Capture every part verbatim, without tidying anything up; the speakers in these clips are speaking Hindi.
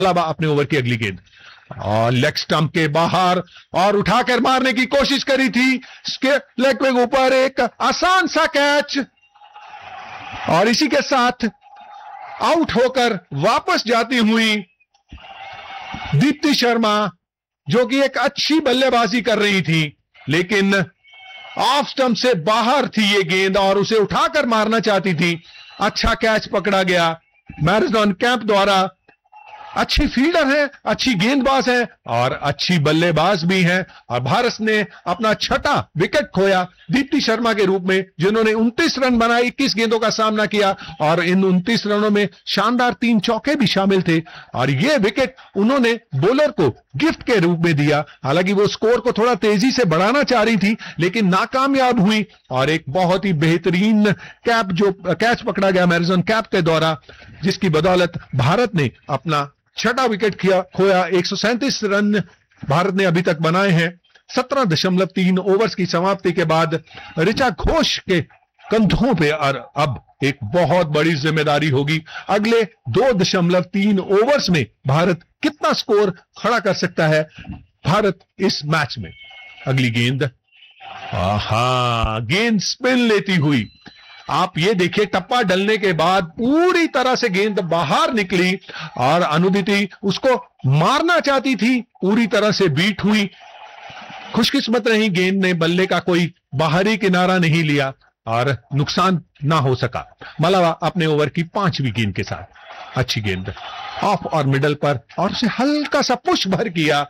मलाबा अपने ओवर की अगली गेंद और लेग स्टंप के बाहर और उठाकर मारने की कोशिश करी थी, इसके लेग के ऊपर एक आसान सा कैच और इसी के साथ आउट होकर वापस जाती हुई दीप्ति शर्मा, जो कि एक अच्छी बल्लेबाजी कर रही थी, लेकिन ऑफ स्टंप से बाहर थी ये गेंद और उसे उठाकर मारना चाहती थी। अच्छा कैच पकड़ा गया मैरिसन कैंप द्वारा। अच्छी फील्डर है, अच्छी गेंदबाज है और अच्छी बल्लेबाज भी है और भारत ने अपना छठा विकेट खोया दीप्ति शर्मा के रूप में, जिन्होंने उनतीस रन बनाए, इक्कीस गेंदों का सामना किया और इन उनतीस रनों में शानदार तीन चौके भी शामिल थे और यह विकेट उन्होंने बॉलर को गिफ्ट के रूप में दिया। हालांकि वो स्कोर को थोड़ा तेजी से बढ़ाना चाह रही थी लेकिन नाकामयाब हुई और एक बहुत ही बेहतरीन कैप जो कैच पकड़ा गया मैरिसन कैप के द्वारा, जिसकी बदौलत भारत ने अपना छठा विकेट किया खोया। एक सौ सैंतीस रन भारत ने अभी तक बनाए हैं। सत्रह दशमलव तीन ओवर्स की समाप्ति के बाद ऋचा घोष के कंधों पे और अब एक बहुत बड़ी जिम्मेदारी होगी। अगले दो दशमलव तीन ओवर्स में भारत कितना स्कोर खड़ा कर सकता है भारत इस मैच में। अगली गेंद, आहा, गेंद स्पिन लेती हुई, आप ये देखिए टप्पा डलने के बाद पूरी तरह से गेंद बाहर निकली और अनुदिति उसको मारना चाहती थी, पूरी तरह से बीट हुई। खुशकिस्मत रही गेंद ने बल्ले का कोई बाहरी किनारा नहीं लिया और नुकसान ना हो सका। मलाबा अपने ओवर की पांचवी गेंद के साथ अच्छी गेंद ऑफ और मिडल पर और उसे हल्का सा पुश भर किया।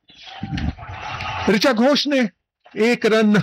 ऋचा घोष ने एक रन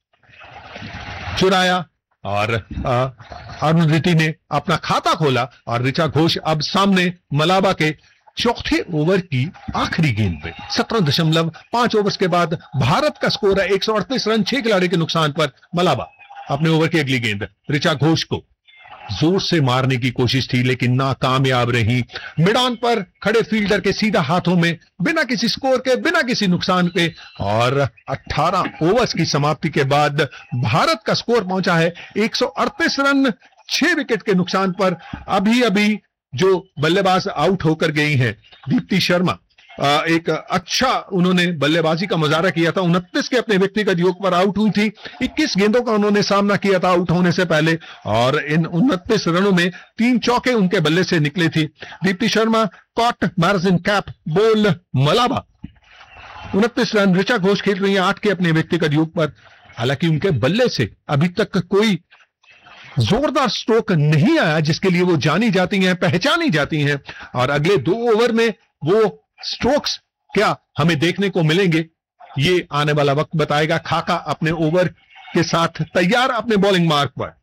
चुराया और अनुदिति ने अपना खाता खोला और ऋचा घोष अब सामने मलाबा के चौथे ओवर की आखिरी गेंद पे। सत्रह दशमलव पांच ओवर्स के बाद भारत का स्कोर है एक सौ अड़तीस रन, छह खिलाड़ी के नुकसान पर। मलाबा अपने ओवर की अगली गेंद ऋचा घोष को जोर से मारने की कोशिश थी लेकिन नाकामयाब रही। मिड ऑन पर खड़े फील्डर के सीधा हाथों में, बिना किसी स्कोर के, बिना किसी नुकसान के और अठारह ओवर्स की समाप्ति के बाद भारत का स्कोर पहुंचा है एक सौ अड़तीस रन, छह विकेट के नुकसान पर। अभी अभी जो बल्लेबाज आउट होकर गई हैं दीप्ति शर्मा, एक अच्छा उन्होंने बल्लेबाजी का मुजाहरा किया था। उनतीस के अपने व्यक्तिगत योग पर आउट हुई थी। इक्कीस गेंदों का उन्होंने सामना किया था आउट होने से पहले और इन उनतीस रनों में तीन चौके उनके बल्ले से निकले थी। दीप्ति शर्मा कॉट मैरिसन कैप बोल मलाबा उनतीस रन। ऋचा घोष खेल रही है आठ के अपने व्यक्तिगत योग पर। हालांकि उनके बल्ले से अभी तक कोई जोरदार स्ट्रोक नहीं आया जिसके लिए वो जानी जाती हैं, पहचानी जाती हैं और अगले दो ओवर में वो स्ट्रोक्स क्या हमें देखने को मिलेंगे ये आने वाला वक्त बताएगा। खाका अपने ओवर के साथ तैयार अपने बॉलिंग मार्क पर।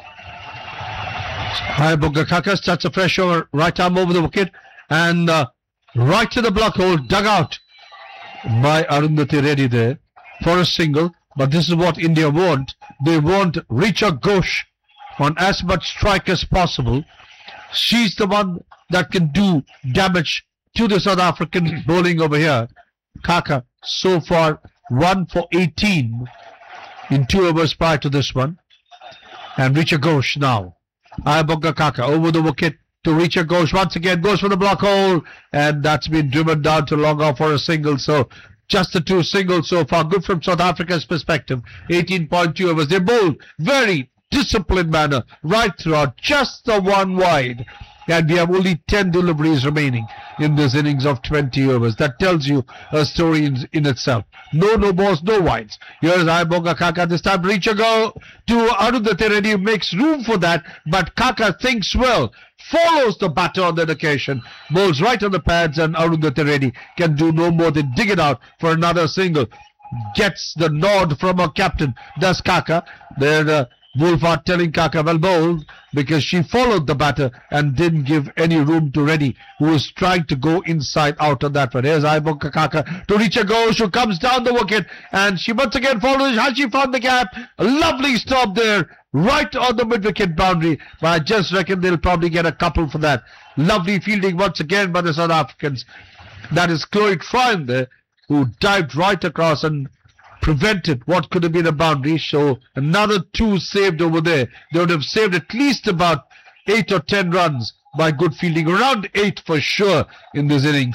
Hi, Bugga Kaka starts a fresh over, right arm over the wicket and uh, right to the block hole, dug out by Arundhati Reddy there for a single. But this is what India want. They want Richa Ghosh on as much strike as possible. She's the one that can do damage to the South African bowling over here. Kaka so far one for eighteen in two overs prior to this one. And Richa Ghosh now. Ayabogga Kaka over the wicket to Richa Ghosh once again, goes for the block hole and that's been driven down to long off for a single. So just the two singles so far. Good from South Africa's perspective. eighteen point two overs. They bowled very disciplined manner right throughout, just the one wide. And we have only ten deliveries remaining in this innings of twenty overs. That tells you a story in, in itself. No, no balls, no wides. Here's Ayabogga Kaka. This time reach a go to Arundhati Reddy. Makes room for that. But Kaka thinks well. Follows the batter on that occasion. Bowls right on the pads and Arundhati Reddy can do no more than dig it out for another single. Gets the nod from her captain. Does Kaka. There uh, Wolfhard telling Kaka well bowled because she followed the batter and didn't give any room to Reddy, who was trying to go inside out on that one. Here's Ayabogga Kaka to Richa Ghosh, who comes down the wicket and she once again follows. Has she found the gap? A lovely stop there right on the mid-wicket boundary. But I just reckon they'll probably get a couple for that. Lovely fielding once again by the South Africans. That is Chloe Tryon there, who dived right across and prevented what could have been a boundary. So another two saved over there. They would have saved at least about eight or ten runs by good fielding. Around eight for sure in this innings.